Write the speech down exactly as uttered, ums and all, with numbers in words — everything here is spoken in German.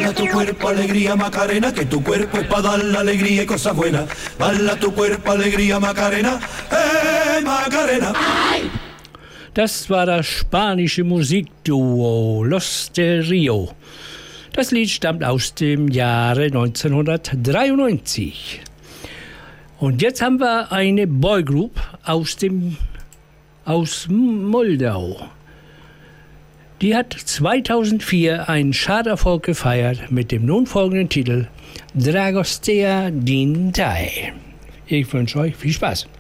Baila tu cuerpo, alegría, Macarena, que tu cuerpo es para dar la alegría y cosas buenas. Baila tu cuerpo, alegría, Macarena, eh, Macarena. Das war das spanische Musikduo Los de Rio. Das Lied stammt aus dem Jahre neunzehnhundertdreiundneunzig. Und jetzt haben wir eine Boygroup aus dem aus Moldau. Die hat zweitausendvier einen Charterfolg gefeiert mit dem nun folgenden Titel Dragostea din Tai. Ich wünsche euch viel Spaß.